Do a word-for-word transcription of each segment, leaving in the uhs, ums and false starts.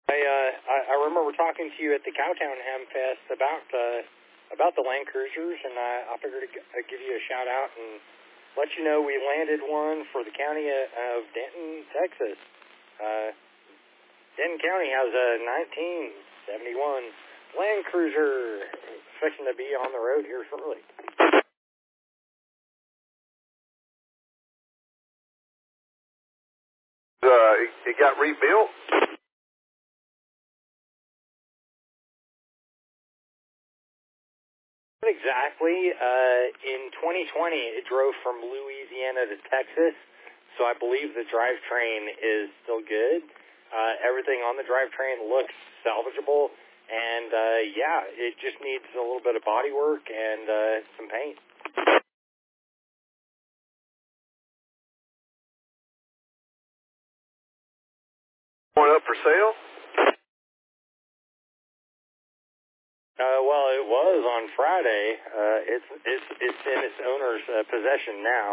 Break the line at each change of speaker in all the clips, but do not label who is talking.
I, uh, I I remember talking to you at the Cowtown Ham Fest about uh, about the Land Cruisers, and I, I figured I'd I'd give you a shout out and let you know we landed one for the county of Denton, Texas. Uh, Denton County has a nineteen seventy-one Land Cruiser fixing to be on the road here shortly.
Uh, it, it got rebuilt?
Exactly. Uh, in twenty twenty, it drove from Louisiana to Texas, so I believe the drivetrain is still good. Uh, everything on the drivetrain looks salvageable, and uh, yeah, it just needs a little bit of body work and uh, some paint.
Going up for sale?
Uh, well, it was on Friday. Uh, it's it's it's in its owner's uh, possession now.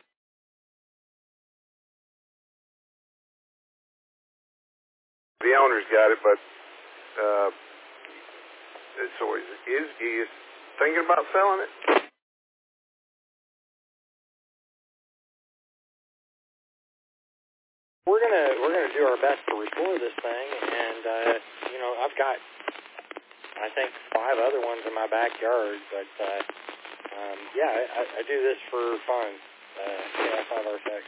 The owner's got it, but uh, so is, is he is thinking about selling it?
We're gonna we're gonna do our best to restore this thing, and uh, you know I've got I think five other ones in my backyard, but uh, um, yeah, I, I do this for fun. Uh, K F five R six.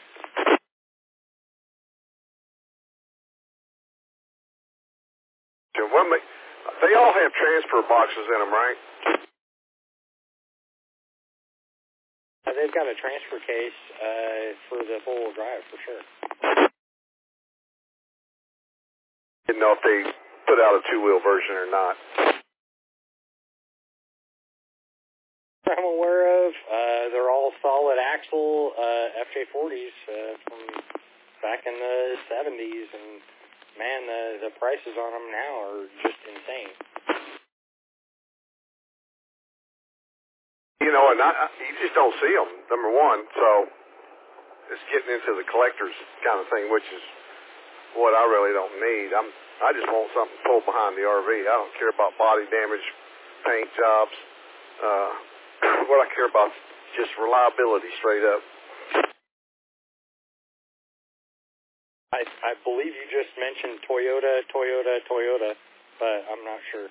So what make, they all have transfer boxes in them, right?
Uh, they've got a transfer case uh, for the four-wheel drive for sure.
Didn't know if they put out a two-wheel version or not.
I'm aware of. Uh, they're all solid axle uh, F J forties uh, from back in the seventies, and man, the the prices on them now are just insane.
You know, and I, I, you just don't see them, number one, so it's getting into the collector's kind of thing, which is what I really don't need. I'm, I just want something pulled behind the R V. I don't care about body damage, paint jobs. Uh, what I care about is just reliability straight up.
I, I believe you just mentioned Toyota, Toyota, Toyota, but I'm not sure.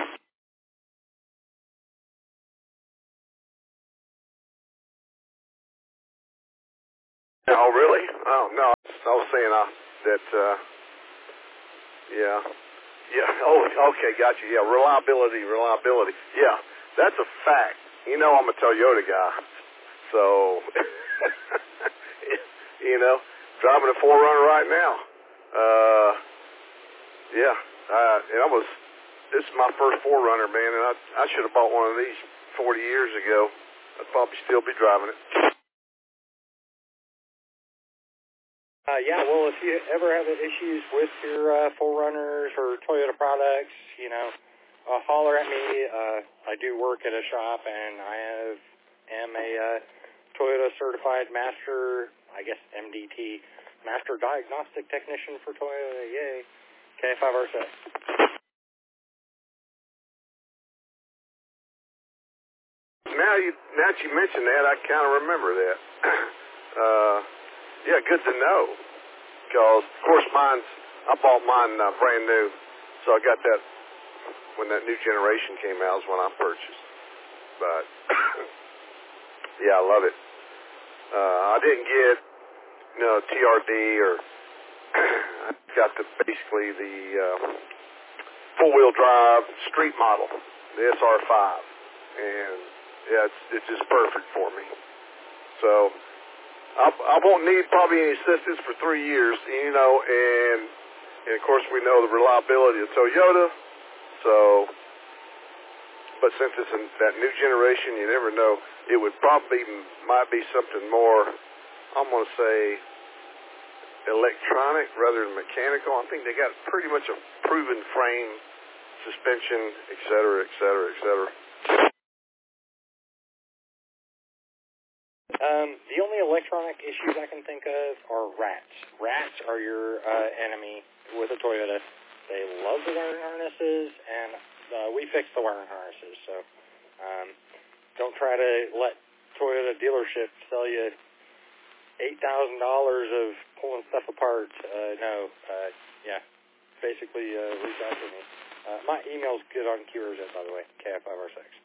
Oh, really? Oh, no. I was saying uh, that, uh, yeah. Yeah, oh, okay, gotcha. Yeah, reliability, reliability. Yeah, that's a fact. You know I'm a Toyota guy, so, you know, driving a four runner right now. Uh, yeah, uh, and I was, this is my first four runner, man, and I, I should have bought one of these forty years ago. I'd probably still be driving it.
Uh, yeah, well, if you ever have issues with your uh, four runners or Toyota products, you know, uh, holler at me. Uh, I do work at a shop, and I have, am a uh, Toyota certified master, I guess M D T, master diagnostic technician for Toyota. Yay. K five R six.
Now you, now that you mention that, I kind of remember that. uh, yeah, good to know. Because, of course, mine's, I bought mine uh, brand new, so I got that when that new generation came out is when I purchased. But, yeah, I love it. Uh, I didn't get, you know, T R D or, I got the, basically the uh, four-wheel drive street model, the S R five. And, yeah, it's, it's just perfect for me. So, I, I won't need probably any assistance for three years, you know, and, and of course we know the reliability of Toyota, so, but since it's in that new generation, you never know, it would probably, might be something more, I'm going to say, electronic rather than mechanical. I think they got pretty much a proven frame, suspension, et cetera, et cetera, et cetera.
Um, the only electronic issues I can think of are rats. Rats are your uh, enemy with a Toyota. They love the wiring harnesses, and uh, we fix the wiring harnesses. So um, don't try to let Toyota dealership sell you eight thousand dollars of pulling stuff apart. Uh, no, uh, yeah, basically uh, reach out to me. Uh, my email's good on Q R Z, by the way, K F five R six.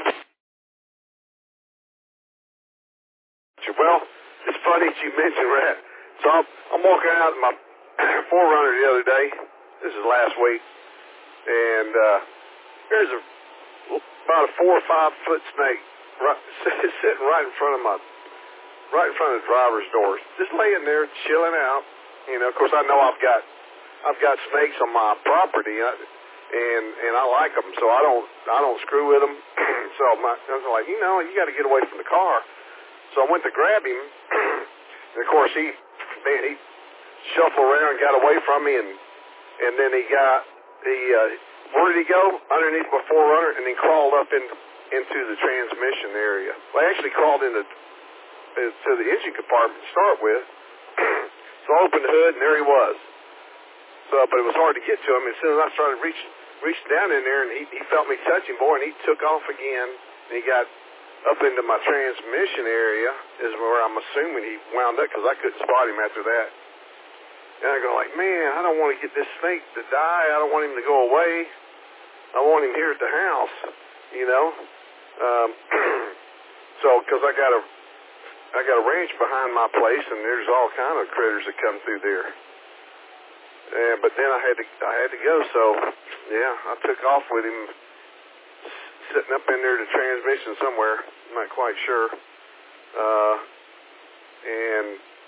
Well, it's funny that you mentioned that. So I'm, I'm walking out in my four runner the other day. This is last week. And uh, there's a about a four or five foot snake right, sitting right in front of my, right in front of the driver's door, just laying there chilling out. You know, of course I know I've got, I've got snakes on my property, and and I like them, so I don't, I don't screw with them. So my, I was like, you know, you got to get away from the car. So I went to grab him, and of course he, man, he shuffled around, got away from me, and and then he got, he, uh, where did he go? Underneath my four runner, and then crawled up in, into the transmission area. Well, I actually crawled into to the engine compartment to start with. So I opened the hood, and there he was. So, but it was hard to get to him. As soon as I started reaching, reaching down in there, and he, he felt me touching, boy, and he took off again, and he got up into my transmission area is where I'm assuming he wound up, because I couldn't spot him after that. And I go like, man, I don't want to get this snake to die. I don't want him to go away. I want him here at the house, you know. Um, so, because I got a, I got a ranch behind my place, and there's all kind of critters that come through there. And but then I had to, I had to go. So, yeah, I took off with him, sitting up in there to transmission somewhere. I'm not quite sure. Uh, and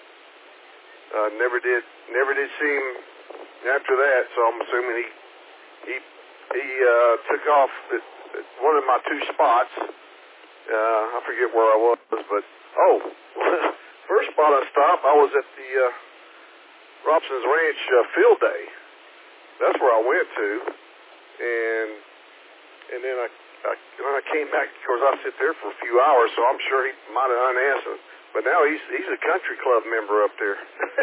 uh, never did never did see him after that. So I'm assuming he he he uh, took off at, at one of my two spots. Uh, I forget where I was, but oh, first spot I stopped, I was at the uh, Robson's Ranch uh, field day. That's where I went to, and and then I. Uh, when I came back, of course, I sit there for a few hours, so I'm sure he might have unanswered. But now he's he's a country club member up there.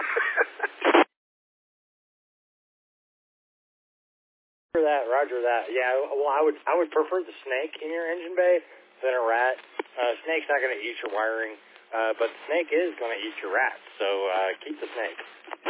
Roger that, Roger that. Yeah, well, I would I would prefer the snake in your engine bay than a rat. Uh, snake's not going to eat your wiring, uh, but the snake is going to eat your rats. So uh, keep the snake.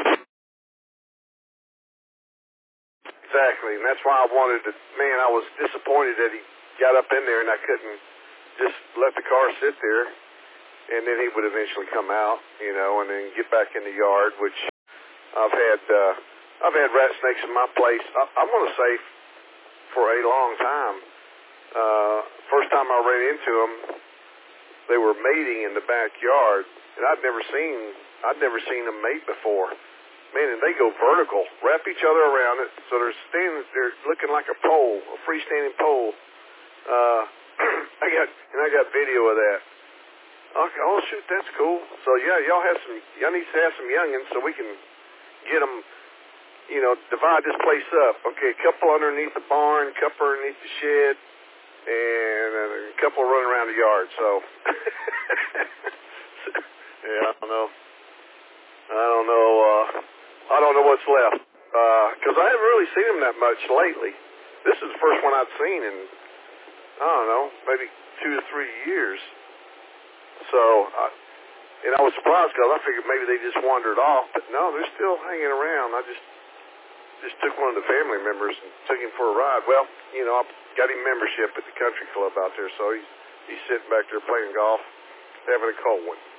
Exactly, and that's why I wanted to. Man, I was disappointed that he got up in there, and I couldn't just let the car sit there, and then he would eventually come out, you know, and then get back in the yard, which I've had, uh, I've had rat snakes in my place, I, I want to say, for a long time. Uh, first time I ran into them, they were mating in the backyard, and I'd never seen, I'd never seen them mate before. Man, and they go vertical, wrap each other around it, so they're standing, they're looking like a pole, a freestanding pole. Uh, I got, and I got video of that. Okay, oh shoot, that's cool. So yeah, y'all have some, y'all need to have some youngins so we can get them, you know, divide this place up. Okay, a couple underneath the barn, a couple underneath the shed, and a couple running around the yard. So, yeah, I don't know. I don't know. Uh, I don't know what's left because uh, I haven't really seen them that much lately. This is the first one I've seen in, I don't know, maybe two to three years. So, I, and I was surprised because I figured maybe they just wandered off, but no, they're still hanging around. I just just took one of the family members and took him for a ride. Well, you know, I got him membership at the country club out there, so he's he's sitting back there playing golf, having a cold one.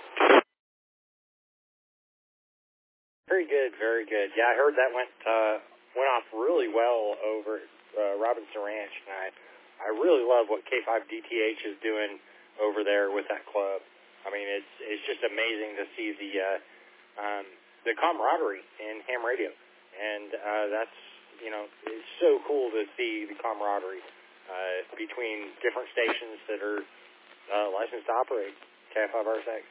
Very good, very good. Yeah, I heard that went uh, went off really well over at uh, Robinson Ranch, and I I really love what K five D T H is doing over there with that club. I mean, it's it's just amazing to see the uh, um, the camaraderie in ham radio, and uh, that's you know it's so cool to see the camaraderie uh, between different stations that are uh, licensed to operate K five R six.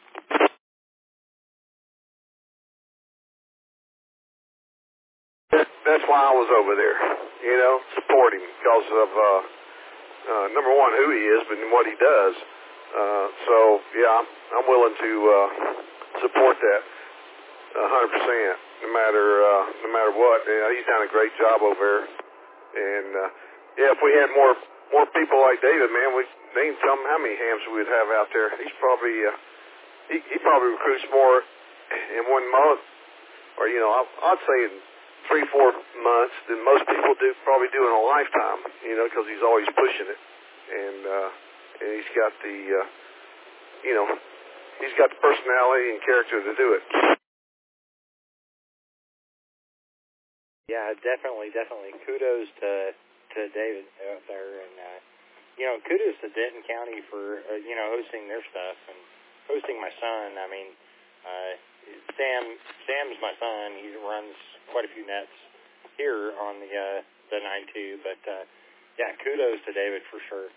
That's why I was over there, you know, support him because of, uh, uh, number one, who he is, but what he does. Uh, so, yeah, I'm, I'm willing to uh, support that one hundred percent. no matter uh, no matter what. You know, he's done a great job over there. And uh, yeah, if we had more more people like David, man, we they can tell him how many hams we'd have out there. He's probably uh, he he probably recruits more in one month, or you know, I'd, I'd say in three four months than most people do probably do in a lifetime. You know, because he's always pushing it, and uh, and he's got the uh, you know he's got the personality and character to do it.
Yeah, definitely, definitely. Kudos to to David out there, and uh, you know, kudos to Denton County for uh, you know hosting their stuff and hosting my son. I mean, uh, Sam Sam's my son. He runs quite a few nets here on the uh, the nine two, but uh, yeah, kudos to David for sure.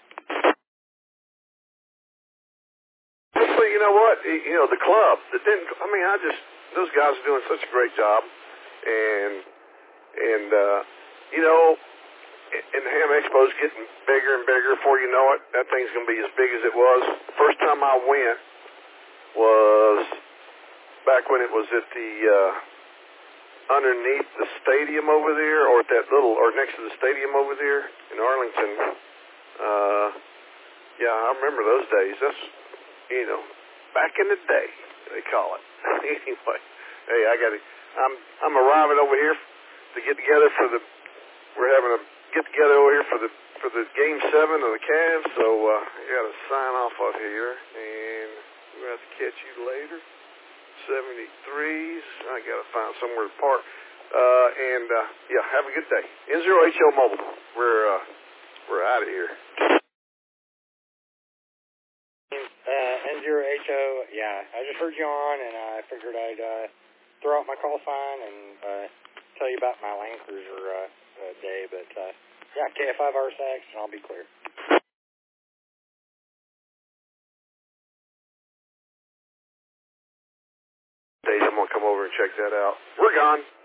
Well, you know what? You know, the club, the Denton. I mean, I just those guys are doing such a great job, and. And, uh, you know, and the Ham Expo's getting bigger and bigger. Before you know it, that thing's going to be as big as it was. First time I went was back when it was at the, uh, underneath the stadium over there, or at that little, or next to the stadium over there in Arlington. Uh, yeah, I remember those days. That's, you know, back in the day, they call it. Anyway, hey, I got to, I'm, I'm arriving over here to get together for the, we're having a get together over here for the for the game seven of the Cavs, so uh, I got to sign off out here, and we're going to have to catch you later. seventy-threes, I got to find somewhere to park, uh, and uh, yeah, have a good day. N zero H O Mobile, we're uh, we're out of here.
Uh, N zero H O, yeah, I just heard you on, and I figured I'd uh, throw out my call sign and. Uh, tell you about my Land Cruiser uh, uh, day, but uh, yeah, K F five R S X, and I'll be clear.
Dave, I'm going to come over and check that out. We're gone.